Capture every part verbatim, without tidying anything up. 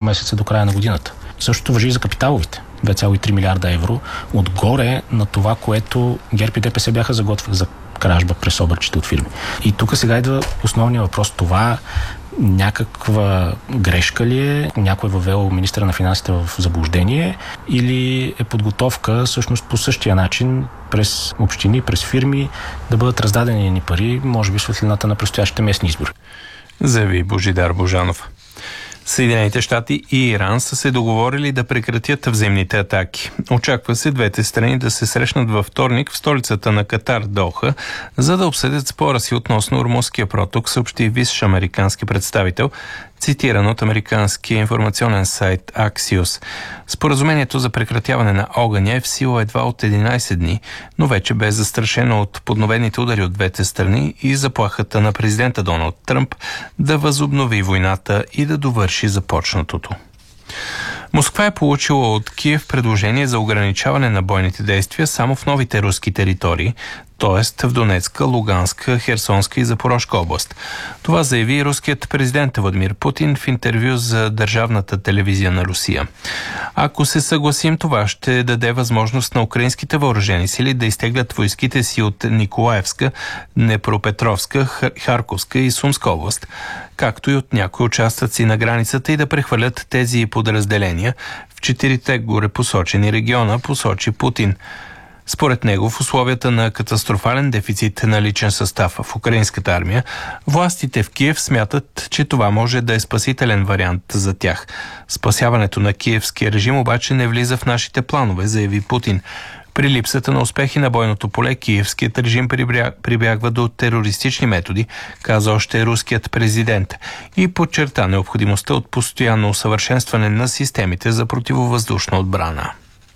месеца до края на годината. Същото важи и за капиталовите. две цяло и три милиарда евро. Отгоре на това, което ГЕРБ и ДПС бяха заготвили за кражба през обърчите от фирми. И тук сега идва основният въпрос. Това някаква грешка ли е? Някой е въвел министъра на финансите в заблуждение или е подготовка всъщност по същия начин през общини, през фирми да бъдат раздадени ни пари, може би светлината на предстоящите местни избори? Заяви Божидар Божанов. Съединените щати и Иран са се договорили да прекратят взаимните атаки. Очаква се двете страни да се срещнат във вторник в столицата на Катар, Доха, за да обсъдят спора си относно Ормузския проток, съобщи висш американски представител, цитиран от американския информационен сайт Axios. Споразумението за прекратяване на огъня е в сила едва от единайсет дни, но вече бе застрашено от подновените удари от двете страни и заплахата на президента Доналд Тръмп да възобнови войната и да довърши започнатото. Москва е получила от Киев предложение за ограничаване на бойните действия само в новите руски територии, т.е. в Донецка, Луганска, Херсонска и Запорожка област. Това заяви руският президент Владимир Путин в интервю за държавната телевизия на Русия. Ако се съгласим, това ще даде възможност на украинските въоръжени сили да изтеглят войските си от Николаевска, Днепропетровска, Харковска и Сумска област, както и от някои участъци на границата и да прехвърлят тези подразделения в четирите горепосочени региона, посочи Путин. Според него, в условията на катастрофален дефицит на личен състав в украинската армия, властите в Киев смятат, че това може да е спасителен вариант за тях. Спасяването на киевския режим обаче не влиза в нашите планове, заяви Путин. При липсата на успехи на бойното поле, киевският режим прибягва до терористични методи, каза още руският президент, и подчерта необходимостта от постоянно усъвършенстване на системите за противовъздушна отбрана.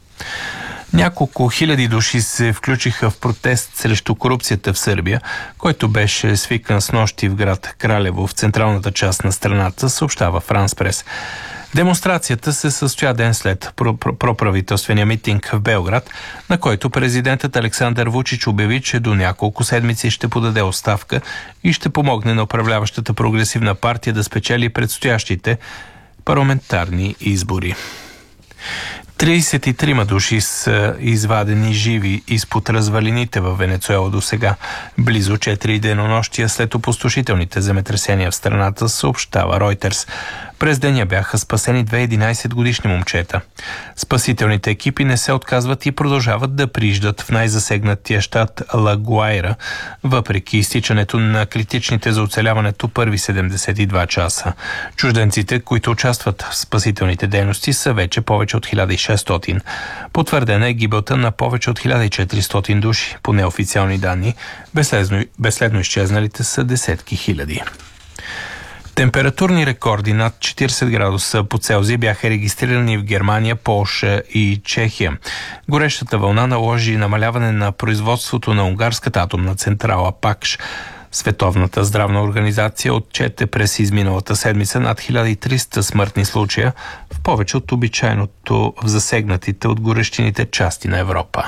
Няколко хиляди души се включиха в протест срещу корупцията в Сърбия, който беше свикан с нощи в град Кралево в централната част на страната, съобщава Франс Прес. Демонстрацията се състоя ден след проправителствения митинг в Белград, на който президентът Александър Вучич обяви, че до няколко седмици ще подаде оставка и ще помогне на управляващата прогресивна партия да спечели предстоящите парламентарни избори. трийсет и трима души са извадени живи изпод развалините във Венецуела до сега, близо четири денонощия след опустошителните земетресения в страната, съобщава Ройтерс. През деня бяха спасени две единайсетгодишни момчета. Спасителните екипи не се отказват и продължават да прииждат в най-засегнатия щат Ла Гуайра, въпреки изтичането на критичните за оцеляването първи седемдесет и два часа. Чужденците, които участват в спасителните дейности, са вече повече от хиляда и шестстотин. Потвърдена е гибелта на повече от хиляда и четиристотин души, по неофициални данни. Безследно, безследно изчезналите са десетки хиляди. Температурни рекорди над четирийсет градуса по Целзий бяха регистрирани в Германия, Полша и Чехия. Горещата вълна наложи намаляване на производството на унгарската атомна централа Пакш. Световната здравна организация отчете през изминалата седмица над хиляда и триста смъртни случая, в повече от обичайното в засегнатите от горещините части на Европа.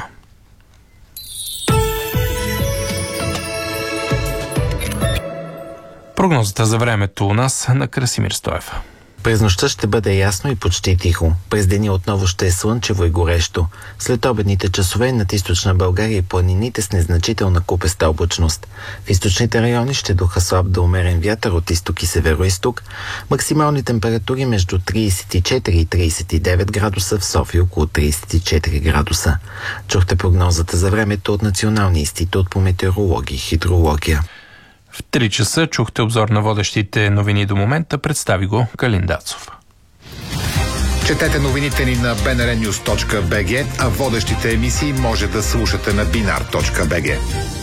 Прогнозата за времето у нас на Красимир Стоев. През нощта ще бъде ясно и почти тихо. През деня отново ще е слънчево и горещо. След обедните часове над източна България и планините с незначителна купеста облачност. В източните райони ще духа слаб до умерен вятър от изток и североизток. Максимални температури между трийсет и четири и трийсет и девет градуса, в София около трийсет и четири градуса. Чухте прогнозата за времето от Националния институт по метеорология и хидрология. В три часа чухте обзор на водещите новини до момента. Представи го Калин Дацов. Четете новините ни на би ен ар нюз точка би джи, а водещите емисии може да слушате на бинар точка би джи.